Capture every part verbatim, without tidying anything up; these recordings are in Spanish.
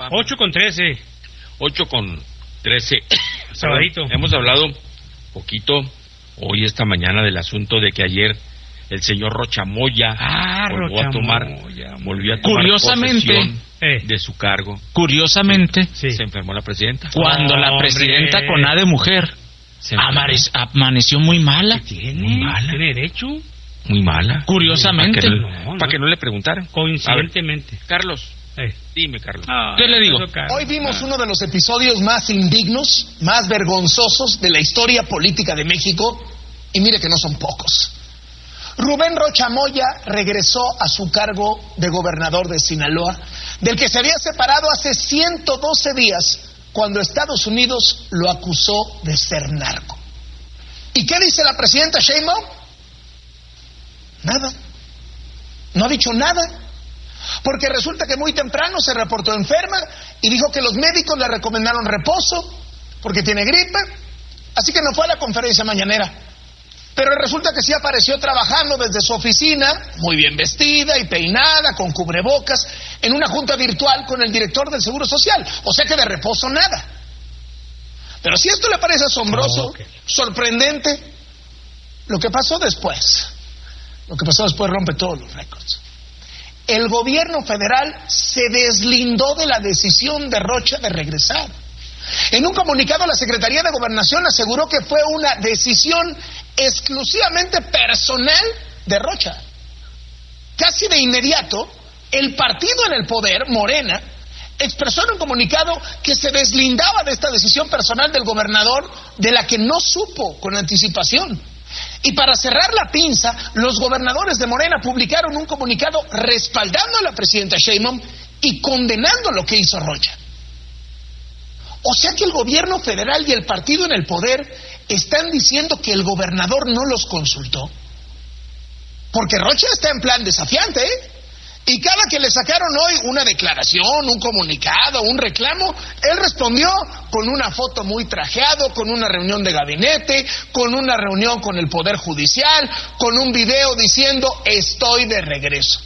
va? Ocho con trece. Ocho con trece. Sabadito. Hemos hablado poquito hoy, esta mañana, del asunto de que ayer el señor Rocha Moya ah, volvió Rocha a tomar, Moya. volvió a tomar Curiosamente, posesión eh. de su cargo. Curiosamente, sí. Se enfermó la presidenta. Cuando oh, la presidenta hombre. con A de mujer amare- amaneció muy mala. ¿Qué tiene? Muy mala. ¿Tiene derecho? Muy mala. Curiosamente. Para que No, no, no. para que no le preguntaran. Coincidentemente. A ver, Carlos, Eh. dime, Carlos. Ah, ¿Qué le digo? eso, Carlos. Hoy vimos uno de los episodios más indignos, más vergonzosos de la historia política de México, y mire que no son pocos. Rubén Rocha Moya regresó a su cargo de gobernador de Sinaloa, del que se había separado hace ciento doce días, cuando Estados Unidos lo acusó de ser narco. ¿Y qué dice la presidenta Sheinbaum? Nada. No ha dicho nada. Porque resulta que muy temprano se reportó enferma y dijo que los médicos le recomendaron reposo porque tiene gripe, así que no fue a la conferencia mañanera. Pero resulta que sí apareció trabajando desde su oficina, muy bien vestida y peinada, con cubrebocas, en una junta virtual con el director del Seguro Social. O sea que de reposo nada. Pero si esto le parece asombroso, Oh, okay. sorprendente, lo que pasó después, lo que pasó después rompe todos los récords. El gobierno federal se deslindó de la decisión de Rocha de regresar. En un comunicado, la Secretaría de Gobernación aseguró que fue una decisión exclusivamente personal de Rocha. Casi de inmediato, el partido en el poder, Morena, expresó en un comunicado que se deslindaba de esta decisión personal del gobernador, de la que no supo con anticipación. Y para cerrar la pinza, los gobernadores de Morena publicaron un comunicado respaldando a la presidenta Sheinbaum y condenando lo que hizo Rocha. O sea que el gobierno federal y el partido en el poder están diciendo que el gobernador no los consultó. Porque Rocha está en plan desafiante, ¿eh? Y cada que le sacaron hoy una declaración, un comunicado, un reclamo, él respondió con una foto muy trajeado, con una reunión de gabinete, con una reunión con el Poder Judicial, con un video diciendo estoy de regreso.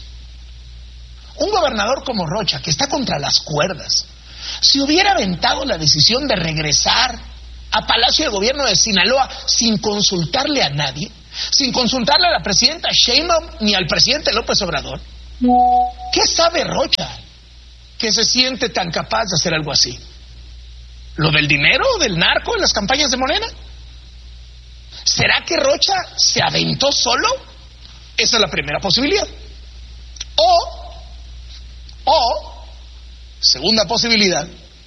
Un gobernador como Rocha, que está contra las cuerdas, si hubiera aventado la decisión de regresar a Palacio de Gobierno de Sinaloa sin consultarle a nadie, sin consultarle a la presidenta Sheinbaum ni al presidente López Obrador, ¿qué sabe Rocha que se siente tan capaz de hacer algo así? ¿Lo del dinero, del narco en las campañas de Morena? ¿Será que Rocha se aventó solo? Esa es la primera posibilidad. O, o, segunda posibilidad,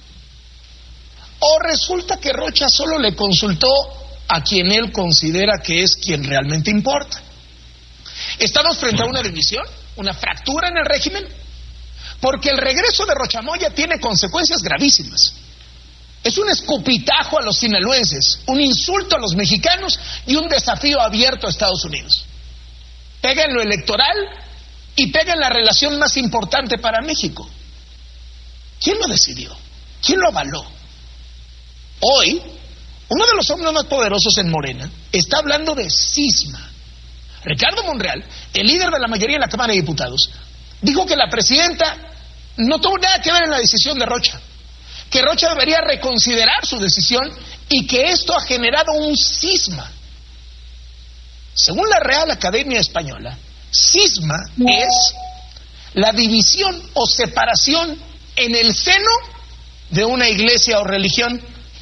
o resulta que Rocha solo le consultó a quien él considera que es quien realmente importa. ¿Estamos frente a una división? ¿Una fractura en el régimen? Porque el regreso de Rocha Moya tiene consecuencias gravísimas. Es un escupitajo a los sinaloenses, un insulto a los mexicanos y un desafío abierto a Estados Unidos. Pega en lo electoral y pega en la relación más importante para México. ¿Quién lo decidió? ¿Quién lo avaló? Hoy, uno de los hombres más poderosos en Morena está hablando de cisma. Ricardo Monreal, el líder de la mayoría en la Cámara de Diputados, dijo que la presidenta no tuvo nada que ver en la decisión de Rocha, que Rocha debería reconsiderar su decisión y que esto ha generado un cisma. Según la Real Academia Española, cisma es la división o separación en el seno de una iglesia o religión.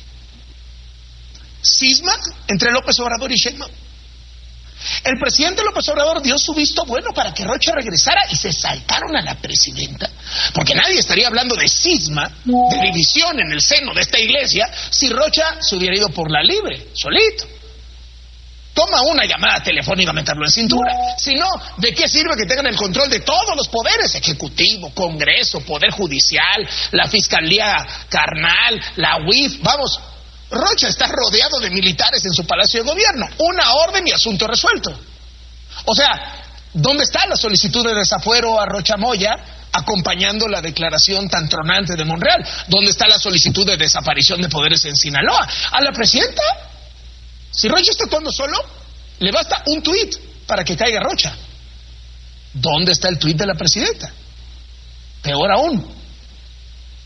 Cisma entre López Obrador y Sheinbaum. El presidente López Obrador dio su visto bueno para que Rocha regresara y se saltaron a la presidenta, porque nadie estaría hablando de cisma, de división en el seno de esta iglesia, si Rocha se hubiera ido por la libre, solito. Toma una llamada telefónica a meterlo en cintura. Si no, ¿de qué sirve que tengan el control de todos los poderes? Ejecutivo, Congreso, Poder Judicial, la Fiscalía Carnal, la U I F, vamos... Rocha está rodeado de militares en su Palacio de Gobierno. Una orden y asunto resuelto. O sea, ¿dónde está la solicitud de desafuero a Rocha Moya acompañando la declaración tan tronante de Monreal? ¿Dónde está la solicitud de desaparición de poderes en Sinaloa? ¿A la presidenta? Si Rocha está actuando solo, le basta un tuit para que caiga Rocha. ¿Dónde está el tuit de la presidenta? Peor aún,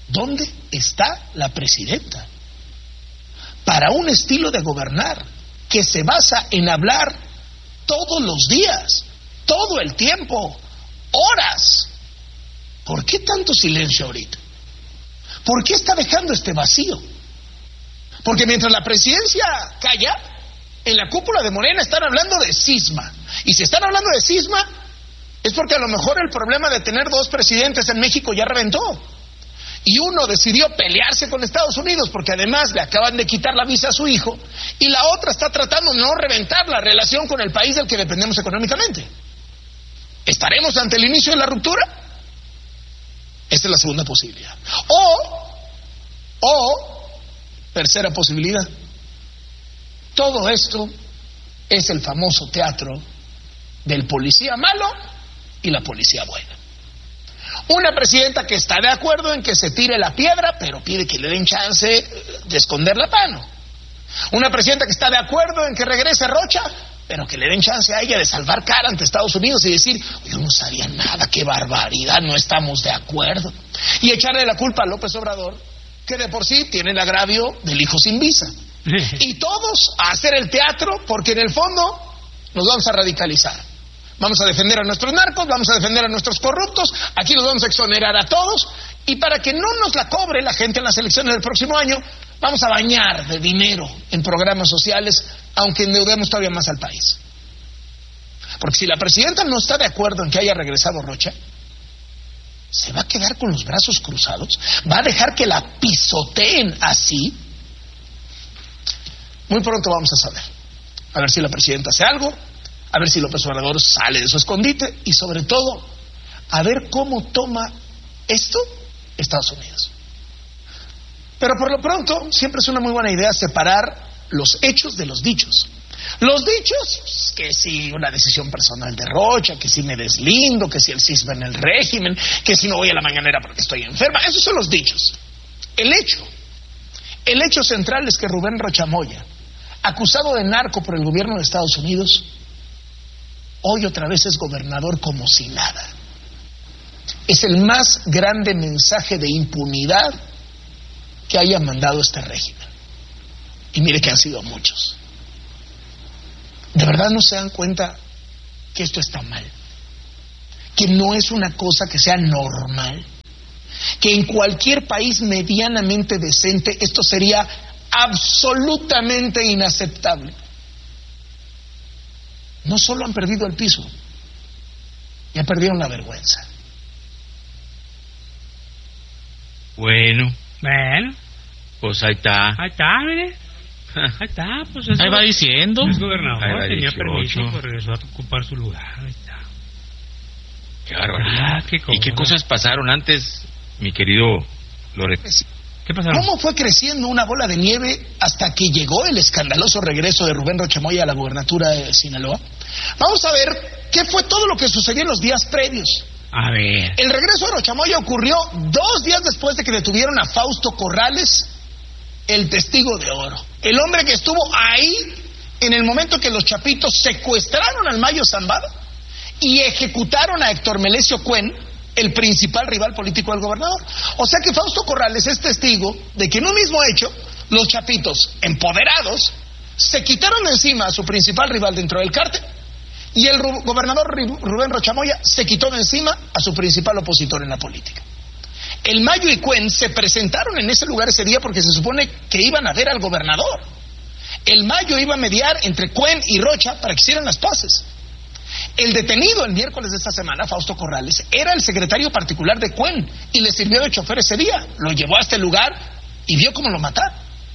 ¿dónde está la presidenta? Para un estilo de gobernar que se basa en hablar todos los días, todo el tiempo, horas. ¿Por qué tanto silencio ahorita? ¿Por qué está dejando este vacío? Porque mientras la presidencia calla, en la cúpula de Morena están hablando de cisma. Y si están hablando de cisma, es porque a lo mejor el problema de tener dos presidentes en México ya reventó. Y uno decidió pelearse con Estados Unidos porque además le acaban de quitar la visa a su hijo, y la otra está tratando de no reventar la relación con el país del que dependemos económicamente. ¿Estaremos ante el inicio de la ruptura? Esta es la segunda posibilidad. O, o, tercera posibilidad, todo esto es el famoso teatro del policía malo y la policía buena. Una presidenta que está de acuerdo en que se tire la piedra, pero pide que le den chance de esconder la mano. Una presidenta que está de acuerdo en que regrese Rocha, pero que le den chance a ella de salvar cara ante Estados Unidos y decir, yo no sabía nada, qué barbaridad, no estamos de acuerdo. Y echarle la culpa a López Obrador, que de por sí tiene el agravio del hijo sin visa. Y todos a hacer el teatro, porque en el fondo nos vamos a radicalizar. Vamos a defender a nuestros narcos, vamos a defender a nuestros corruptos, aquí los vamos a exonerar a todos, y para que no nos la cobre la gente en las elecciones del próximo año, vamos a bañar de dinero en programas sociales, aunque endeudemos todavía más al país. Porque si la presidenta no está de acuerdo en que haya regresado Rocha, ¿se va a quedar con los brazos cruzados? ¿Va a dejar que la pisoteen así? Muy pronto vamos a saber. A ver si la presidenta hace algo, a ver si López Obrador sale de su escondite, y sobre todo, a ver cómo toma esto Estados Unidos. Pero por lo pronto, siempre es una muy buena idea separar los hechos de los dichos. Los dichos, que si una decisión personal de Rocha, que si me deslindo, que si el cisma en el régimen, que si no voy a la mañanera porque estoy enferma, esos son los dichos. El hecho, el hecho central es que Rubén Rocha Moya, acusado de narco por el gobierno de Estados Unidos, hoy otra vez es gobernador como si nada. Es el más grande mensaje de impunidad que haya mandado este régimen. Y mire que han sido muchos. ¿De verdad no se dan cuenta que esto está mal? Que no es una cosa que sea normal. Que en cualquier país medianamente decente esto sería absolutamente inaceptable. No solo han perdido el piso, ya perdieron la vergüenza. Bueno, Bueno, pues ahí está. ahí está, mire. Ahí está, pues eso. Ahí va diciendo. Es Ahí gobernador, va tenía dieciocho. permiso, pues regresó a ocupar su lugar. Ahí está. Qué barbaridad. Ah, qué ¿Y qué cosa. cosas pasaron antes, mi querido Loret? ¿Qué pasaron? ¿Cómo fue creciendo una bola de nieve hasta que llegó el escandaloso regreso de Rubén Rocha Moya a la gubernatura de Sinaloa? Vamos a ver qué fue todo lo que sucedió en los días previos. A ver. El regreso de Rocha Moya ocurrió dos días después de que detuvieron a Fausto Corrales, el testigo de oro. El hombre que estuvo ahí en el momento que los chapitos secuestraron al Mayo Zambada y ejecutaron a Héctor Melesio Cuen, el principal rival político del gobernador. O sea que Fausto Corrales es testigo de que en un mismo hecho, los chapitos, empoderados, se quitaron de encima a su principal rival dentro del cártel, y el ru- gobernador Rubén Rocha Moya se quitó de encima a su principal opositor en la política. El Mayo y Cuen se presentaron en ese lugar ese día porque se supone que iban a ver al gobernador. El Mayo iba a mediar entre Cuen y Rocha para que hicieran las paces. El detenido el miércoles de esta semana, Fausto Corrales, era el secretario particular de Cuen y le sirvió de chofer ese día. Lo llevó a este lugar y vio cómo lo mataron.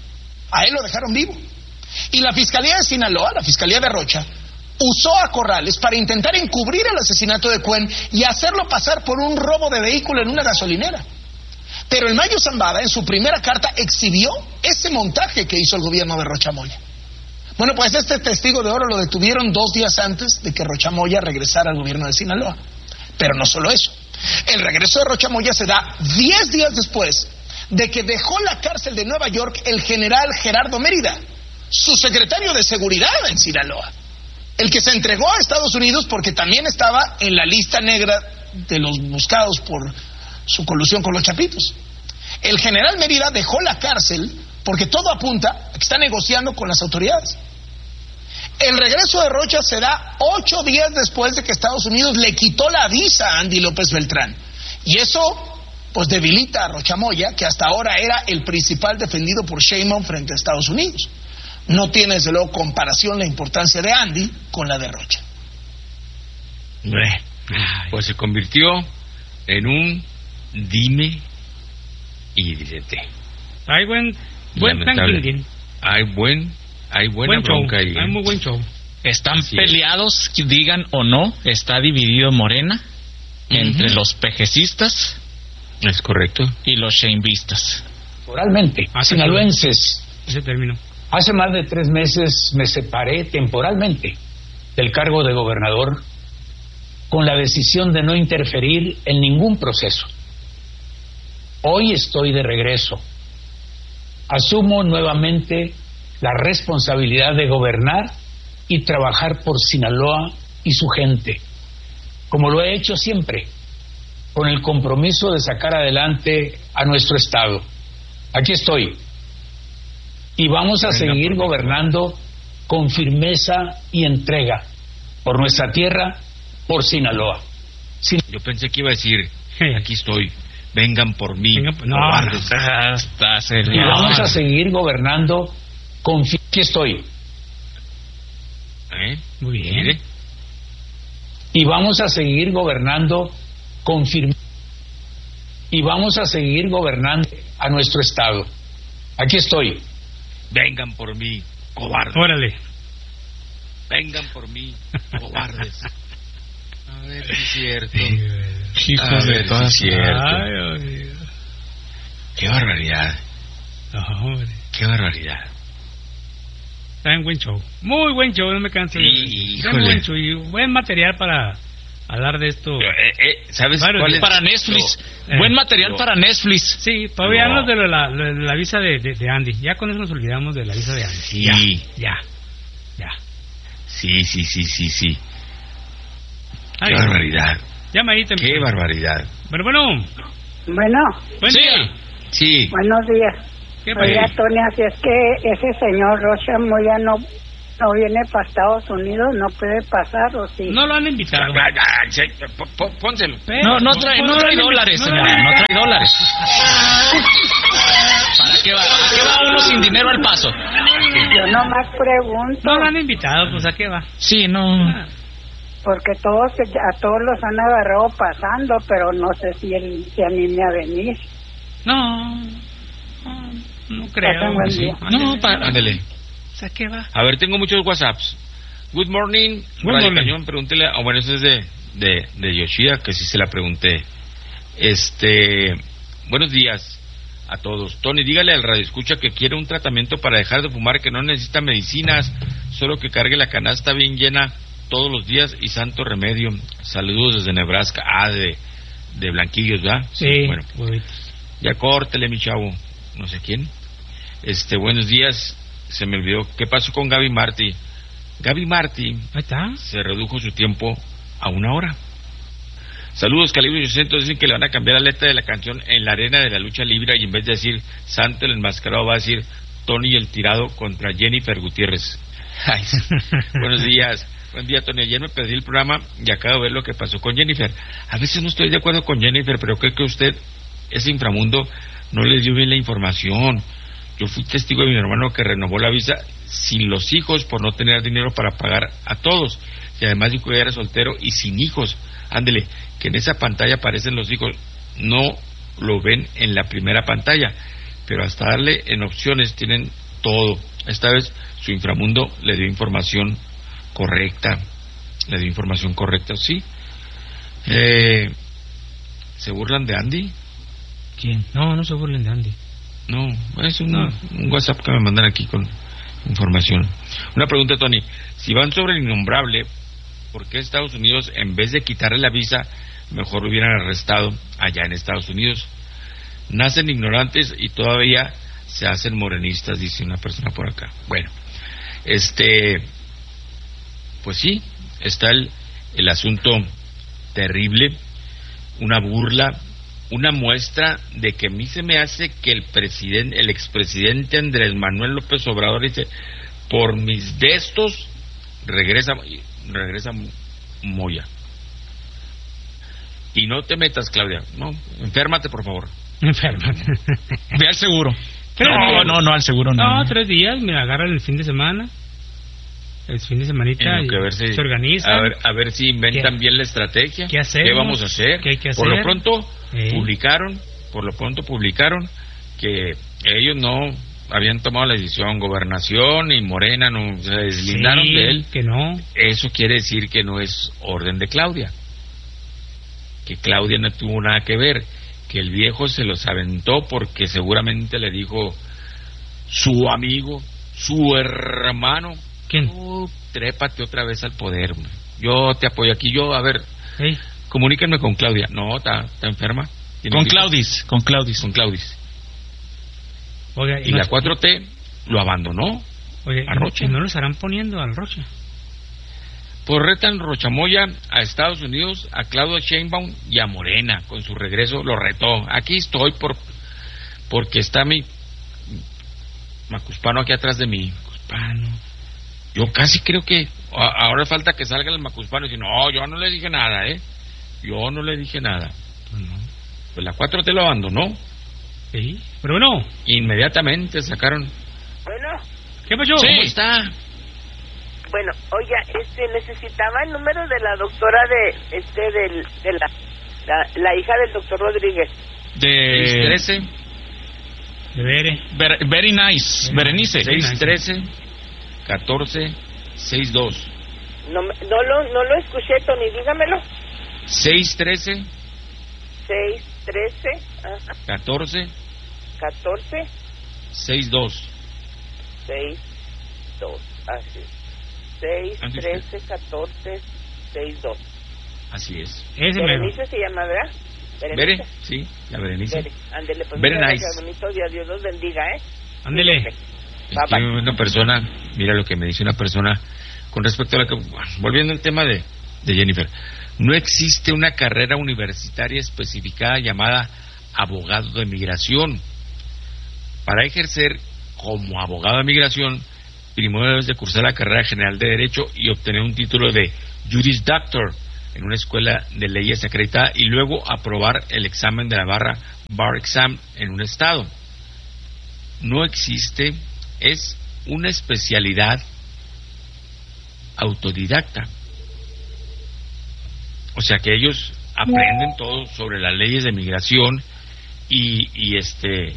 A él lo dejaron vivo. Y la Fiscalía de Sinaloa, la Fiscalía de Rocha, usó a Corrales para intentar encubrir el asesinato de Cuen y hacerlo pasar por un robo de vehículo en una gasolinera. Pero el Mayo Zambada, en su primera carta, exhibió ese montaje que hizo el gobierno de Rocha Moya. Bueno, pues este testigo de oro lo detuvieron dos días antes de que Rocha Moya regresara al gobierno de Sinaloa. Pero no solo eso. El regreso de Rocha Moya se da diez días después de que dejó la cárcel de Nueva York el general Gerardo Mérida, su secretario de seguridad en Sinaloa, el que se entregó a Estados Unidos porque también estaba en la lista negra de los buscados por su colusión con los chapitos. El general Mérida dejó la cárcel porque todo apunta a que está negociando con las autoridades. El regreso de Rocha se da ocho días después de que Estados Unidos le quitó la visa a Andy López Beltrán. Y eso, pues, debilita a Rocha Moya, que hasta ahora era el principal defendido por Sheinbaum frente a Estados Unidos. No tiene, desde luego, comparación la importancia de Andy con la de Rocha. Pues se convirtió en un dime y direte. Hay buen, buen Lamentable. Hay buen, hay buena buen show. bronca ahí. Hay muy buen show. Están Así es. peleados, que digan o no, está dividido Morena Ujú. entre los pejecistas Es correcto. y los sheinvistas. Temporalmente, Ah, sí, sinaloenses, Ese término. hace más de tres meses me separé temporalmente del cargo de gobernador con la decisión de no interferir en ningún proceso. Hoy estoy de regreso. Asumo nuevamente la responsabilidad de gobernar y trabajar por Sinaloa y su gente, como lo he hecho siempre, con el compromiso de sacar adelante a nuestro estado. Aquí estoy. Y vamos a Venga, seguir por favor. gobernando con firmeza y entrega por nuestra tierra, por Sinaloa. Sin- Yo pensé que iba a decir, Sí. aquí estoy, vengan por mí. Vengan por- no, cobardes. Hasta Y serio. vamos a seguir gobernando con fi- Aquí estoy. ¿Eh? Muy bien. Mire, Y vamos a seguir gobernando con firmeza. Y vamos a seguir gobernando a nuestro estado. Aquí estoy. vengan por mí, cobardes. Órale. Vengan por mí, cobardes. A ver si es cierto. Hijos A de ver todas. si es cierto. Ay, Dios mío. Qué barbaridad, No, hombre. qué barbaridad. Está en buen show. Muy buen show, no me canso. de- Sí, Está híjole. buen show y buen material para hablar de esto. Pero, eh, eh, ¿Sabes Varios cuál es? Para Netflix. Eh, Buen material lo- para Netflix. Sí, para olvidarnos No. de, lo- la, lo de la visa de, de, de Andy. Ya con eso nos olvidamos de la visa de Andy. Sí. Ya, ya, ya. Sí, sí, sí, sí, sí. Ay, Qué barbaridad, llama ahí también. qué barbaridad. Bueno, bueno. Bueno, Buen Sí. día. Sí, buenos días. ¿Qué Oye. Oiga, Tony, así es que ese señor Rocha Moya no, no viene para Estados Unidos, no puede pasar, ¿o sí? No lo han invitado. Ah, ah, sí, p- p- pónselo. Pero- No, no trae, no trae lo han dólares, invitado, señora. lo No han trae dólares. ¿Para qué va? ¿A qué va uno sin dinero al paso? Yo nomás pregunto, No lo han invitado, pues ¿a qué va? Sí, no. Ah, porque todos a todos los han agarrado pasando, pero no sé si él se anime a venir. No, no, no creo. Pasen buen Sí. día. No, para. Ándele. ¿A qué va? A ver, tengo muchos WhatsApps. Good morning, Good Radio morning. Cañón, pregúntele. Ah, bueno, ese es de, de, de Yoshida, que sí se la pregunté. Este, buenos días a todos. Tony, dígale al radio escucha que quiere un tratamiento para dejar de fumar, que no necesita medicinas, solo que cargue la canasta bien llena todos los días y santo remedio. Saludos desde Nebraska. Ah, de, de Blanquillos, ¿verdad? Sí, Bueno, huevitos. ya córtele, mi chavo. No sé quién. Este, buenos días. Se me olvidó. ¿Qué pasó con Gaby Martí? Gaby Martí Ahí está. se redujo su tiempo a una hora. Saludos, Calibre ochocientos. Dicen que le van a cambiar la letra de la canción En la arena de la lucha libre y en vez de decir Santo el enmascarado va a decir Tony el tirado contra Jennifer Gutiérrez. Ay, buenos días. Buen día, Tony. Ayer me perdí el programa y acabo de ver lo que pasó con Jennifer. A veces no estoy de acuerdo con Jennifer, pero creo que usted, ese inframundo, no le dio bien la información. Yo fui testigo de mi hermano que renovó la visa sin los hijos por no tener dinero para pagar a todos. Y además dijo que era soltero y sin hijos. Ándele, que en esa pantalla aparecen los hijos. No lo ven en la primera pantalla, pero hasta darle en opciones tienen todo. Esta vez su inframundo le dio información correcta. Le dio información correcta, sí. Eh, ¿Se burlan de Andy? ¿Quién? No, no se burlen de Andy. No, es un, No. un WhatsApp que me mandan aquí con información. Una pregunta, Tony. Si van sobre el innombrable, ¿por qué Estados Unidos, en vez de quitarle la visa, mejor lo hubieran arrestado allá en Estados Unidos? Nacen ignorantes y todavía se hacen morenistas, dice una persona por acá. Bueno, este, pues sí, está el, el asunto terrible, una burla, una muestra de que a mí se me hace que el presidente, el expresidente Andrés Manuel López Obrador dice, por mis destos regresa, regresa Moya. Y no te metas, Claudia, no, enférmate por favor. Enférmate. Ve al seguro. Tres No, días. no, no, al seguro no. No, tres días, me agarran el fin de semana. El fin de semanita En lo y que a ver si, se organizan. A ver, a ver si inventan ¿Qué? bien la estrategia. ¿Qué hacemos? vamos a hacer? ¿Qué hay que Por lo hacer? pronto Eh. publicaron, por lo pronto publicaron que ellos no habían tomado la decisión, Gobernación y Morena no se deslindaron Sí, de él. que no. Eso quiere decir que no es orden de Claudia, que Claudia no tuvo nada que ver, que el viejo se los aventó porque seguramente le dijo su amigo, su hermano, ¿Quién? "Tú trépate otra vez al poder, hombre. Yo te apoyo aquí, yo, a ver, Ey, comuníquenme con Claudia". No, está está enferma. Tiene Con gripe. Claudis, con Claudis. Con Claudis. oiga, Y no- la cuatro T lo abandonó. oye, a Rocha. ¿y no lo estarán poniendo al Rocha? Por retan Rochamoya a Estados Unidos, a Claudia Sheinbaum y a Morena. Con su regreso lo retó. Aquí estoy por porque está mi Macuspano aquí atrás de mí. Macuspano. Yo casi creo que a- ahora falta que salga el Macuspano y dice, no, yo no le dije nada, ¿eh? Yo no le dije nada. Pues no. Pues la cuatro T lo abandonó. Sí, pero bueno, Inmediatamente sacaron. Bueno, ¿qué pasó? ¿Cómo está? bueno, oiga, este, necesitaba el número de la doctora de, este, del, de la, la, la hija del doctor Rodríguez. De trece De Bere. Ver- Very nice, Berenice. seis trece catorce sesenta y dos. No, me- no lo, no lo escuché, Tony, dígamelo. seis trece seis, trece, ajá, catorce catorce, sesenta y dos. seis, dos, así. seis, Ande usted. trece, catorce, sesenta y dos. Así es. Ese mero. Berenice se llama, ¿verdad? Bere, sí, la Berenice. Bere. Ándele, pues Very muchas nice. gracias, bonito día, Dios los bendiga, ¿eh? Ándele. Es Bye, que bye. una persona, mira lo que me dice una persona con respecto a la que, volviendo al tema de, de Jennifer, no existe una carrera universitaria especificada llamada abogado de migración. Para ejercer como abogado de migración, primero debes de cursar la carrera general de Derecho y obtener un título de Juris Doctor en una escuela de leyes acreditada y luego aprobar el examen de la barra Bar Exam en un estado. No existe, es una especialidad autodidacta. O sea que ellos aprenden todo sobre las leyes de migración y, y este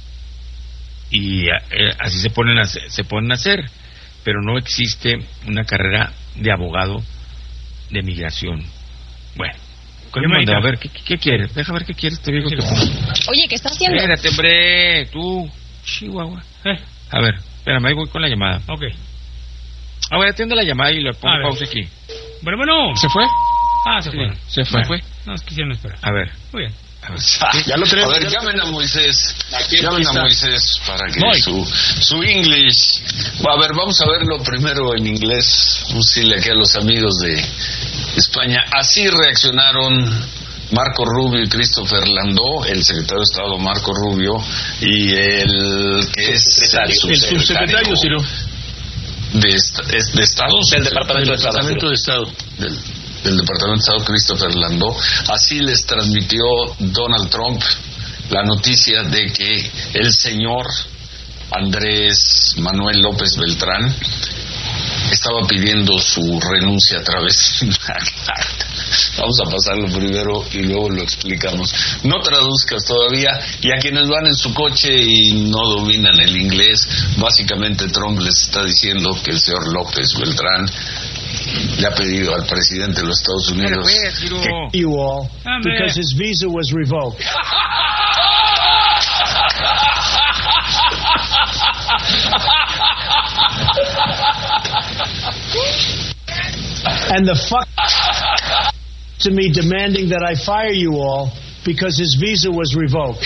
y eh, así se ponen a, hacer- se ponen a hacer, pero no existe una carrera de abogado de migración. Bueno, ¿cómo Yo me manda? A dedico. ver, ¿qué, qué, qué quieres? Deja ver qué quieres este viejo. Sí, que- Oye, ¿qué estás haciendo? Espérate, hombre, tú, Chihuahua. Eh, A ver, espérame, ahí voy con la llamada. ok. A ver, atiende la llamada y le pongo A ver. pausa aquí. Bueno, bueno. ¿Se fue? Ah, se Sí, fue. se fue. Bueno, nos quisieron esperar. A ver, Muy bien. a ver. Ya lo tenemos. A ver, llamen a Moisés. Llamen a Moisés para que Voy. su, su English. A ver, vamos a verlo primero en inglés. Decirle aquí a los amigos de España. Así reaccionaron Marco Rubio y Christopher Landó, el secretario de Estado Marco Rubio, y el que es el subsecretario, Ciro. de, esta- es de Estado. Del Departamento de Estado. Departamento de Estado. Del, del Departamento de Estado, Christopher Landó. Así les transmitió Donald Trump la noticia de que el señor Andrés Manuel López Beltrán estaba pidiendo su renuncia a través de una carta. Vamos a pasarlo primero y luego lo explicamos. No traduzcas todavía, y a quienes van en su coche y no dominan el inglés, básicamente Trump les está diciendo que el señor López Beltrán le ha pedido al presidente de los Estados Unidos que You all, Hombre. because his visa was revoked. And the fuck to me demanding that I fire you all because his visa was revoked.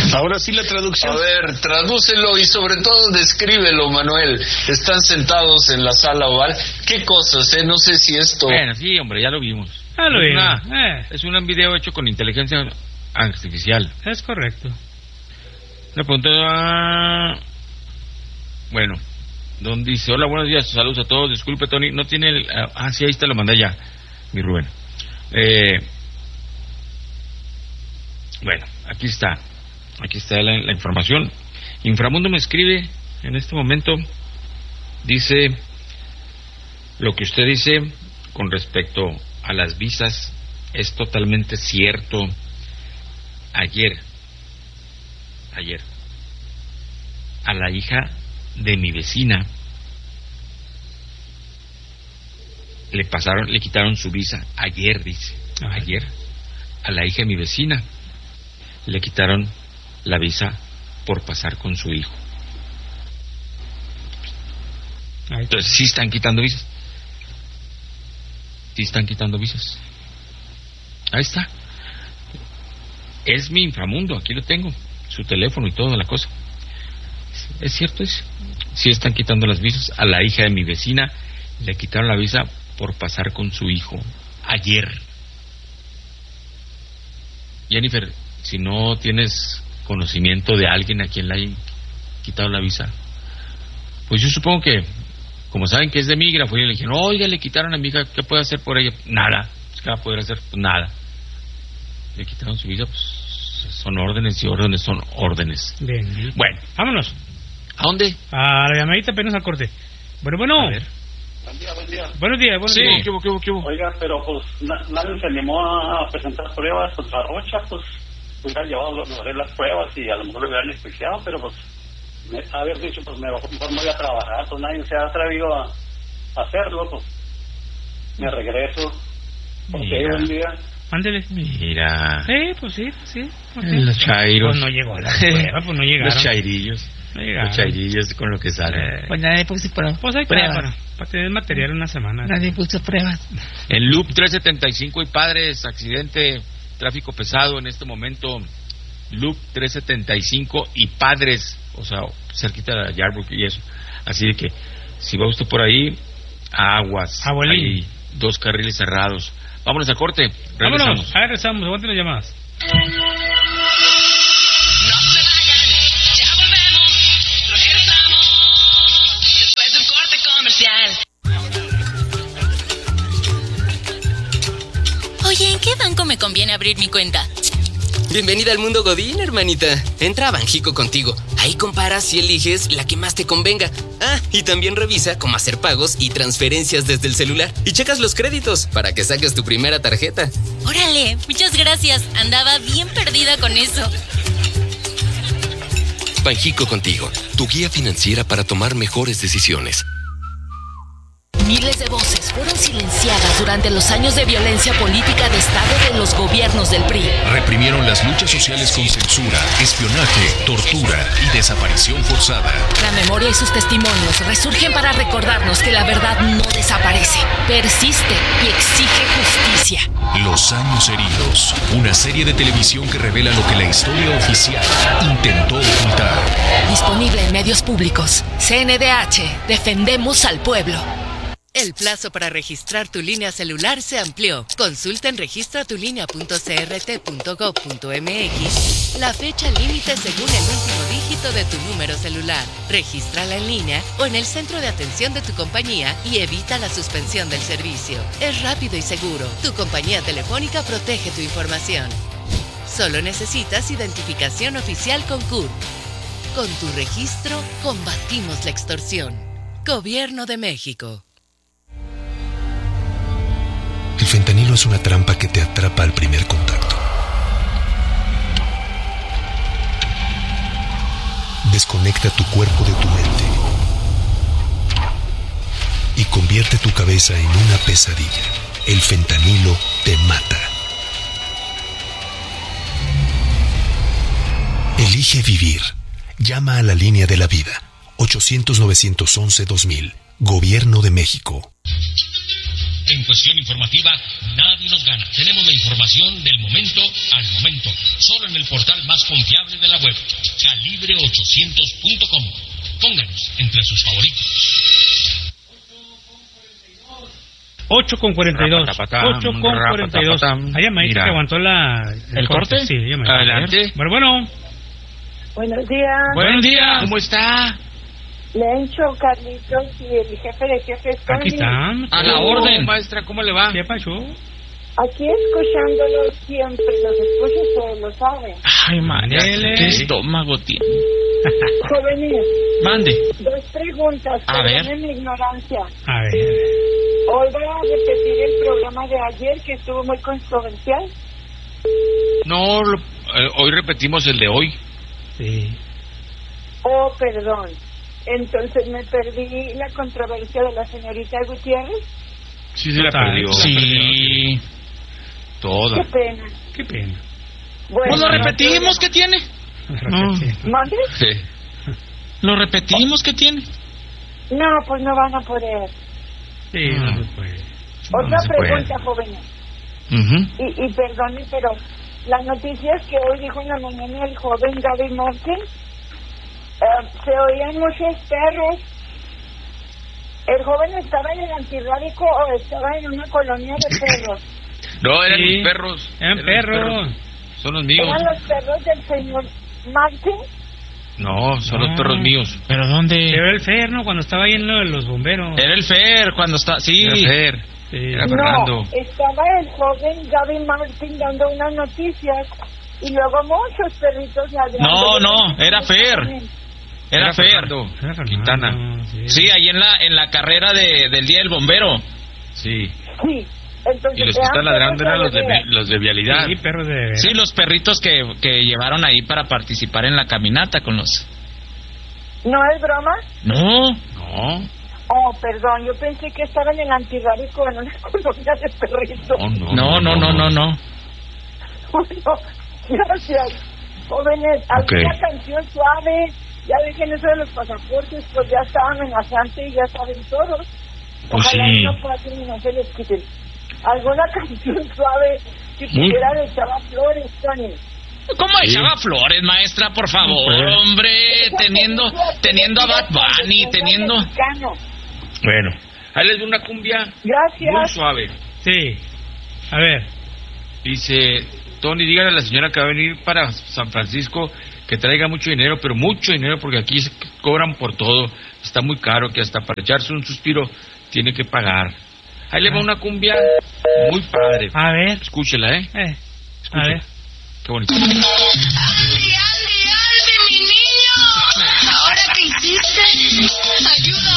Ahora sí la traducción. A ver, tradúcelo y sobre todo descríbelo, Manuel. Están sentados en la sala oval. ¿Qué cosas, eh? No sé si esto... Bueno, sí, hombre, ya lo vimos. Ah, lo es, vimos. una, Eh. es un video hecho con inteligencia artificial. Es correcto. Le pregunté a... Bueno, don dice, hola, buenos días, saludos a todos, disculpe, Tony, no tiene el... Ah, sí, ahí está, lo mandé ya, mi Rubén. Eh... Bueno, aquí está, aquí está la, la información. Inframundo me escribe en este momento, dice, lo que usted dice con respecto a las visas es totalmente cierto. Ayer, ayer, a la hija de mi vecina le pasaron, le quitaron su visa. Ayer, dice, ayer, a la hija de mi vecina le quitaron la visa por pasar con su hijo. Entonces, sí están quitando visas. Sí están quitando visas. Ahí está. Es mi inframundo, aquí lo tengo. Su teléfono y toda la cosa. Es cierto, es. Sí están quitando las visas. A la hija de mi vecina le quitaron la visa por pasar con su hijo. Ayer. Jennifer, si no tienes conocimiento de alguien a quien le hayan quitado la visa, pues yo supongo que, como saben que es de migra, fue y le dijeron, oiga, le quitaron a mi hija, ¿qué puede hacer por ella? Nada. ¿Qué va a poder hacer? Pues nada. Le quitaron su visa, pues son órdenes y órdenes son órdenes. Bien. Bueno, vámonos. ¿A dónde? A la llamadita apenas al corte. Bueno, bueno. A ver. Buen día, buen día. Buenos días, buenos Sí, días. ¿qué hubo, qué hubo, qué hubo? Oiga, pero pues na- nadie se animó a presentar pruebas contra Rocha, pues hubiera llevado lo- lo de las pruebas y a lo mejor lo hubieran inspeccionado, pero pues me, haber dicho, pues me mejor me voy a trabajar, pues nadie se ha atrevido a, a hacerlo, pues me regreso, porque Mira. un día... Ándele. Mira. Sí, pues sí, sí. ok. Los chairos. Pues no llegó a la prueba, pues no llegaron. Los chairillos. No llegaron. Los chairillos con lo que sale. Pues nadie puso pruebas. Pues ahí está, para, para tener material una semana. Nadie puso pruebas. En Loop trescientos setenta y cinco y Padres, accidente, tráfico pesado en este momento. Loop trescientos setenta y cinco y Padres, o sea, cerquita de Yarbrough y eso. Así de que, si va usted por ahí, aguas. Abuelín. Hay dos carriles cerrados. Vámonos a corte. Vámonos, Regresamos. ahí regresamos, aguanten las llamadas. Oye, ¿en qué banco me conviene abrir mi cuenta? Bienvenida al mundo Godín, hermanita. Entra a Banjico Contigo. Ahí comparas y eliges la que más te convenga. Ah, y también revisa cómo hacer pagos y transferencias desde el celular. Y checas los créditos para que saques tu primera tarjeta. Órale, muchas gracias. Andaba bien perdida con eso. Banjico Contigo, tu guía financiera para tomar mejores decisiones. Miles de voces fueron silenciadas durante los años de violencia política de Estado de los gobiernos del P R I. Reprimieron las luchas sociales con censura, espionaje, tortura y desaparición forzada. La memoria y sus testimonios resurgen para recordarnos que la verdad no desaparece, persiste y exige justicia. Los años heridos, una serie de televisión que revela lo que la historia oficial intentó ocultar. Disponible en medios públicos. C N D H, defendemos al pueblo. El plazo para registrar tu línea celular se amplió. Consulta en registra tu línea punto c r t punto gov punto m x la fecha límite según el último dígito de tu número celular. Regístrala en línea o en el centro de atención de tu compañía y evita la suspensión del servicio. Es rápido y seguro. Tu compañía telefónica protege tu información. Solo necesitas identificación oficial con C U R. Con tu registro, combatimos la extorsión. Gobierno de México. El fentanilo es una trampa que te atrapa al primer contacto. Desconecta tu cuerpo de tu mente y convierte tu cabeza en una pesadilla. El fentanilo te mata. Elige vivir. Llama a la línea de la vida. ochocientos, novecientos once, dos mil. Gobierno de México. En cuestión informativa, nadie nos gana. Tenemos la información del momento al momento, solo en el portal más confiable de la web, calibre ochocientos punto com. Pónganos entre sus favoritos. ocho con cuarenta y dos. ocho con cuarenta y dos. Hay llamadita que aguantó la... ¿El, ¿El corte? corte? Sí, llamadita. Adelante. Bueno, bueno. Buenos días. Buenos días. ¿Cómo está? Lencho, Carlitos y el jefe de jefes, Tony. Aquí están. A la orden. Maestra, ¿cómo le va? ¿Qué pasó? Aquí escuchándolos siempre, los escucho, ustedes lo saben. Ay, Manele. ¿Qué estómago tiene? Jóvenes. Mande. Dos preguntas. A ver. mi ignorancia. A ver. Hoy voy a repetir el programa de ayer, que estuvo muy controversial. No, lo, eh, hoy repetimos el de hoy. Sí. Oh, perdón. Entonces me perdí la controversia de la señorita Gutiérrez. Sí, se la perdió. Sí. Toda. Qué pena. Qué pena. Bueno, pues lo repetimos, no, ¿qué tiene? No. ¿Mande? Sí. Lo repetimos, ¿qué tiene? No, pues no van a poder. Sí, no, no se puede. Otra no se pregunta, puede. jóvenes. Uh-huh. Y, y perdone, pero las noticias que hoy dijo en la mañana el joven Gaby Martin, uh, se oían muchos perros. ¿El joven estaba en el antirrábico o estaba en una colonia de perros? No, eran Sí, mis perros. Eran, eran perros. perros. Son los míos. ¿Eran los perros del señor Martin? No, son No. los perros míos. ¿Pero dónde? Era el Fer, ¿no? Cuando estaba ahí en lo de los bomberos. Era el Fer, cuando está... Sí. Era Fer. Sí. Era Fernando. No, estaba el joven Gaby Martin dando unas noticias y luego muchos perritos ladrando. No, no, era Fer. Era, era Fer. Fernando, Fernando Quintana. Sí. Sí, ahí en la en la carrera de, del Día del Bombero. Sí. Sí. Entonces, Y los que están ladrando eran los de, los de vialidad. Sí, perros de... Sí, los perritos que, que llevaron ahí para participar en la caminata con los... ¿No es broma? No. No. Oh, perdón, yo pensé que estaba en el antirrábico en una colonia de perritos. No, no, No, no, no, no, no. Bueno, gracias. Jóvenes, alguna Okay. canción suave. Ya dejen eso de los pasaportes, pues ya está amenazante y ya saben todos. Pues Ojalá sí. no pasen y no se les quiten. Alguna canción suave que pudiera de Chava Flores, Tony. ¿Cómo Sí. echaba flores, maestra, por favor, Sí. hombre? Esa Teniendo película teniendo a Bad que Bunny, es teniendo... mexicano. Bueno, ahí les doy una cumbia Gracias. muy suave. Sí. A ver. Dice, Tony, dígale a la señora que va a venir para San Francisco que traiga mucho dinero, pero mucho dinero, porque aquí se cobran por todo. Está muy caro, que hasta para echarse un suspiro tiene que pagar. Ahí le va una cumbia muy padre. A ver. Escúchela, ¿eh? Eh. Escúchela. A ver. Qué bonito. Aldi, Aldi, Aldi, mi niño. Ahora que hiciste, ayúdame